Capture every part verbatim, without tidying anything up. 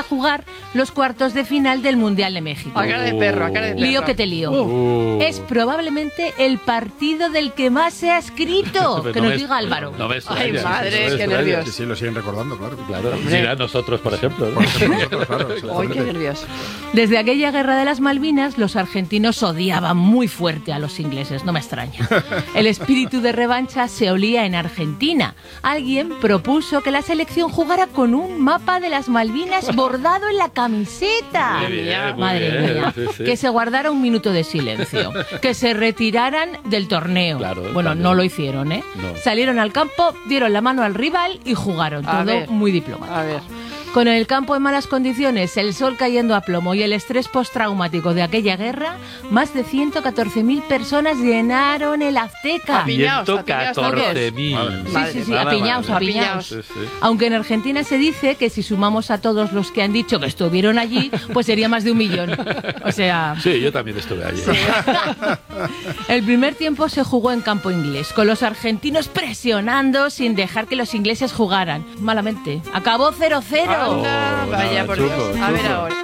para jugar los cuartos de final del Mundial de México. A cara de perro, a cara de perro. Lío que te lío. Uh. Es probablemente el partido del que más se ha escrito. Pero que no nos ves- diga Álvaro. No ves Ay, extraña, madre, no ves qué extraña. nervios. Sí, sí, lo siguen recordando, claro. Claro, mira, nosotros, por ejemplo. ¿no? Por ejemplo, nosotros, claro, Ay, qué exactamente. nervios. Desde aquella guerra de las Malvinas, los argentinos odiaban muy fuerte a los ingleses, no me extraña. El espíritu de revancha se olía en Argentina. Alguien propuso que la selección jugara con un mapa de las Malvinas bordado en la camiseta. Muy bien, muy Madre bien, mía. sí, sí. Que se guardara un minuto de silencio. Que se retiraran del torneo. Claro, bueno, también. no lo hicieron, ¿eh? No. Salieron al campo, dieron la mano al rival y jugaron. A Todo ver. muy diplomático. A ver. Con el campo en malas condiciones, el sol cayendo a plomo y el estrés postraumático de aquella guerra, más de ciento catorce mil personas llenaron el Azteca. Apiñaos, ciento apiñaos catorce mil. Madre Sí, sí, sí, Nada apiñaos, mal. apiñaos. Sí, sí. Aunque en Argentina se dice que si sumamos a todos los que han dicho que estuvieron allí, pues sería más de un millón. O sea, Sí, yo también estuve allí. el primer tiempo se jugó en campo inglés, con los argentinos presionando sin dejar que los ingleses jugaran. Malamente. Acabó cero cero. Anda, vaya nada, por churro, Dios. A ver churro. ahora.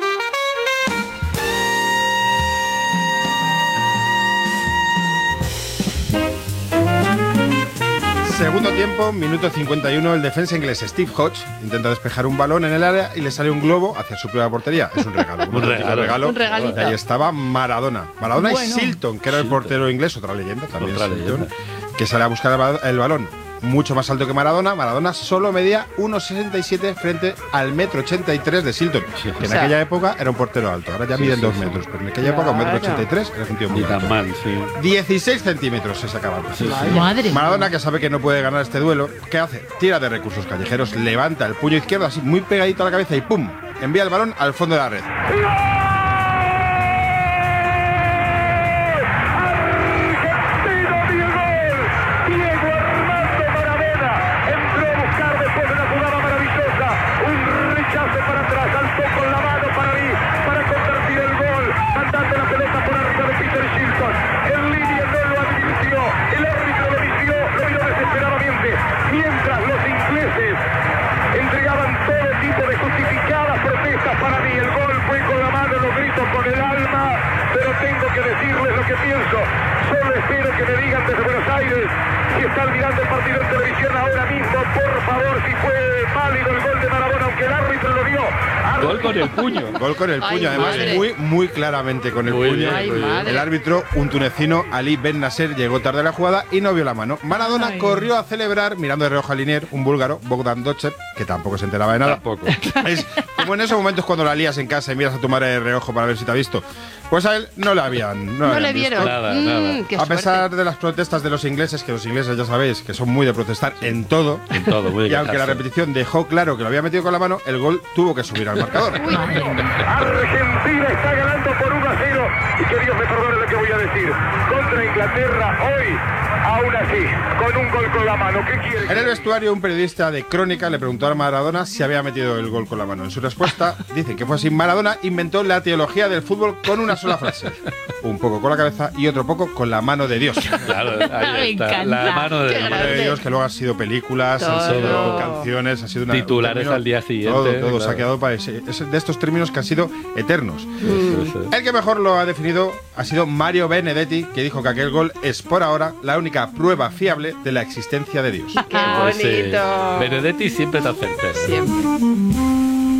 Segundo tiempo, minuto cincuenta y uno, el defensa inglés Steve Hodge intenta despejar un balón en el área y le sale un globo hacia su propia portería. Es un regalo. Un regalo. Un regalito. Y ahí estaba Maradona. Maradona Bueno. y Silton, que era el Silton. portero inglés, otra leyenda también. Otra Silton, leyenda. que sale a buscar el ba- el balón. Mucho más alto que Maradona. Maradona solo medía uno sesenta y siete frente al metro ochenta y tres de Silton, que en O sea, aquella época era un portero alto. Ahora ya Sí, miden sí, dos sí. metros, pero en aquella época un metro Claro. ochenta y tres era un tío muy Ni tan alto. mal, sí. dieciséis centímetros se sacaba. Madre. Maradona, que sabe que no puede ganar este duelo, ¿qué hace? Tira de recursos callejeros, levanta el puño izquierdo así muy pegadito a la cabeza y ¡pum! Envía el balón al fondo de la red. Gol con el puño. Gol con el Ay, puño, además madre. muy, muy claramente con el Muy puño. bien, Ay, muy bien. madre. El árbitro, un tunecino, Ali Ben Nasser, llegó tarde a la jugada y no vio la mano. Maradona Ay. corrió a celebrar, mirando de reojo a Linier, un búlgaro, Bogdan Docev, que tampoco se enteraba de nada. Tampoco. Es como en esos momentos cuando la lías en casa y miras a tu madre de reojo para ver si te ha visto. Pues a él no le habían. No, No habían le visto. vieron. Nada, Mm, nada. qué A pesar suerte. de las protestas de los ingleses, que los ingleses ya sabéis que son muy de protestar en todo, En todo, muy y aunque la quejarse. repetición dejó claro que lo había metido con la mano, el gol tuvo que subir al marcador. Madre mía. Argentina está ganando por uno a cero y que Dios me perdone lo que voy a decir. Contra Inglaterra hoy, aún así, con un gol con la mano. ¿Qué quiere? En el vestuario, un periodista de Crónica le preguntó a Maradona si había metido el gol con la mano. En su respuesta, dice que fue así. Maradona inventó la teología del fútbol con una sola frase. Un poco con la cabeza y otro poco con la mano de Dios. Claro, Me ahí está. La encanta. mano de Qué La mano grande. de Dios, que luego ha sido películas, han Todo. sido canciones, ha sido una, Titulares un término- al día siguiente, Todo, todo claro. se ha quedado para ese, es de estos términos que han sido eternos. Sí, sí. El que mejor lo ha definido ha sido Mario Benedetti, que dijo que aquel gol es por ahora la única prueba fiable de la existencia de Dios. Qué Pues sí. bonito. Benedetti siempre tan certero. Siempre.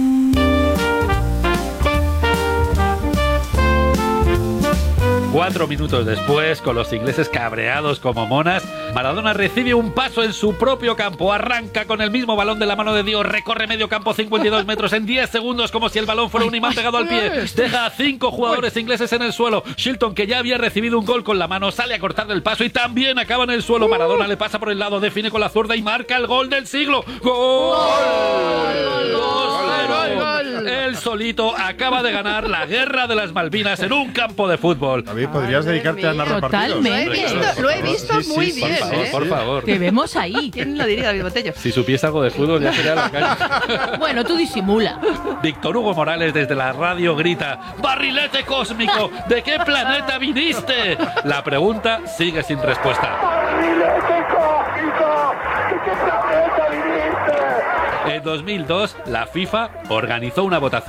Cuatro minutos después, con los ingleses cabreados como monas, Maradona recibe un paso en su propio campo, arranca con el mismo balón de la mano de Dios, recorre medio campo cincuenta y dos metros en diez segundos como si el balón fuera un imán pegado al pie, deja a cinco jugadores ingleses en el suelo. Shilton, que ya había recibido un gol con la mano, sale a cortarle el paso y también acaba en el suelo. Maradona le pasa por el lado, define con la zurda y marca el gol del siglo. ¡Gol! dos cero. Él solito acaba de ganar la guerra de las Malvinas en un campo de fútbol. David, podrías Madre dedicarte a mía. narrar partidos. Lo he Totalmente. visto, lo he visto Sí, sí, muy sí, bien, Por favor, ¿eh? por favor. Que vemos ahí. ¿Quién lo diría, David Botello? Si supiese algo de fútbol ya sería la calle. Bueno, tú disimula. Víctor Hugo Morales desde la radio grita: ¡Barrilete cósmico! ¿De qué planeta viniste? La pregunta sigue sin respuesta. ¡Barrilete cósmico! ¿De qué planeta viniste? En dos mil dos, la FIFA organizó una votación